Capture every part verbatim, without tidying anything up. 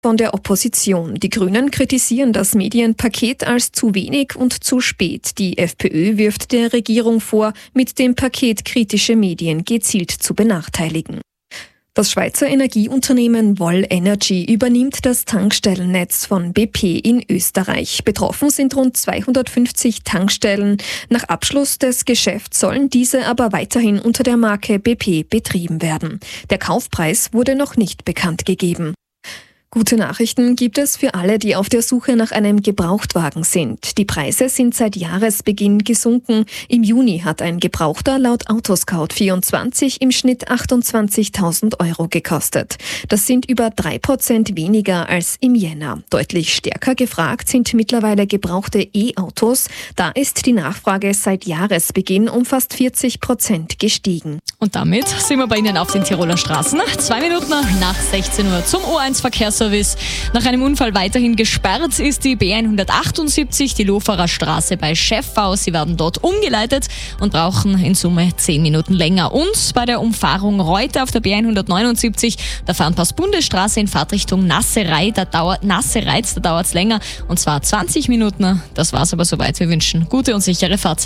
Von der Opposition. Die Grünen kritisieren das Medienpaket als zu wenig und zu spät. Die FPÖ wirft der Regierung vor, mit dem Paket kritische Medien gezielt zu benachteiligen. Das Schweizer Energieunternehmen Vol Energy übernimmt das Tankstellennetz von B P in Österreich. Betroffen sind rund zweihundertfünfzig Tankstellen. Nach Abschluss des Geschäfts sollen diese aber weiterhin unter der Marke B P betrieben werden. Der Kaufpreis wurde noch nicht bekannt gegeben. Gute Nachrichten gibt es für alle, die auf der Suche nach einem Gebrauchtwagen sind. Die Preise sind seit Jahresbeginn gesunken. Im Juni hat ein Gebrauchter laut Autoscout vierundzwanzig im Schnitt achtundzwanzigtausend Euro gekostet. Das sind über drei Prozent weniger als im Jänner. Deutlich stärker gefragt sind mittlerweile gebrauchte E-Autos. Da ist die Nachfrage seit Jahresbeginn um fast vierzig Prozent gestiegen. Und damit sind wir bei Ihnen auf den Tiroler Straßen. Zwei Minuten nach sechzehn Uhr zum O eins Verkehrsservice. Nach einem Unfall weiterhin gesperrt ist die B hundertachtundsiebzig, die Loferer Straße bei Schäffau. Sie werden dort umgeleitet und brauchen in Summe zehn Minuten länger. Und bei der Umfahrung Reuter auf der B hundertneunundsiebzig, der Fernpass-Bundesstraße in Fahrtrichtung Nasserei, da dauert Nassereiz, da dauert es länger, und zwar zwanzig Minuten. Das war's aber soweit. Wir wünschen gute und sichere Fahrt.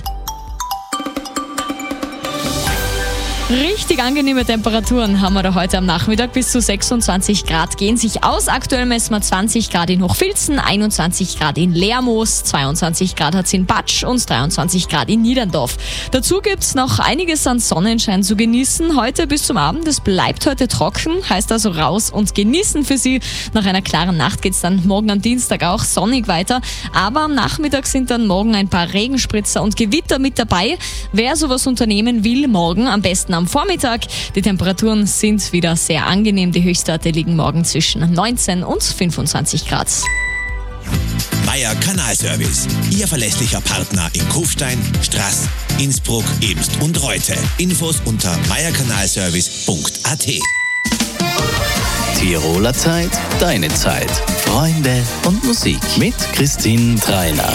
Richtig angenehme Temperaturen haben wir da heute am Nachmittag. Bis zu sechsundzwanzig Grad gehen sich aus. Aktuell messen wir zwanzig Grad in Hochfilzen, einundzwanzig Grad in Lermoos, zweiundzwanzig Grad hat es in Batsch und dreiundzwanzig Grad in Niederndorf. Dazu gibt es noch einiges an Sonnenschein zu genießen. Heute bis zum Abend, es bleibt heute trocken, heißt also raus und genießen für Sie. Nach einer klaren Nacht geht es dann morgen am Dienstag auch sonnig weiter. Aber am Nachmittag sind dann morgen ein paar Regenspritzer und Gewitter mit dabei. Wer sowas unternehmen will, morgen am besten am Vormittag. Die Temperaturen sind wieder sehr angenehm. Die Höchstwerte liegen morgen zwischen neunzehn und fünfundzwanzig Grad. Meier Kanalservice. Ihr verlässlicher Partner in Kufstein, Straß, Innsbruck, Ebst und Reute. Infos unter meier kanalservice punkt a t. Tiroler Zeit, deine Zeit. Freunde und Musik mit Christine Treiner.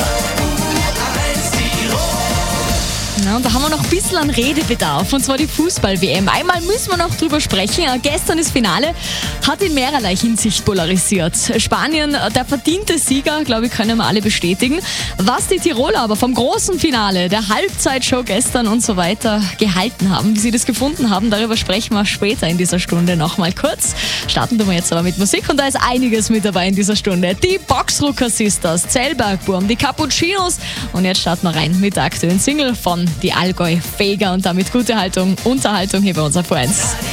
Ja, und da haben wir noch ein bisschen an Redebedarf, und zwar die Fußball-W M. Einmal müssen wir noch drüber sprechen. Gestern das Finale hat in mehrerlei Hinsicht polarisiert. Spanien, der verdiente Sieger, glaube ich, können wir alle bestätigen. Was die Tiroler aber vom großen Finale, der Halbzeitshow gestern und so weiter gehalten haben, wie sie das gefunden haben, darüber sprechen wir später in dieser Stunde nochmal kurz. Starten wir jetzt aber mit Musik, und da ist einiges mit dabei in dieser Stunde. Die Boxrucker Sisters, Zellbergburm, die Cappuccinos, und jetzt starten wir rein mit der aktuellen Single von die Allgäu Feger, und damit gute Haltung, Unterhaltung hier bei uns auf O eins.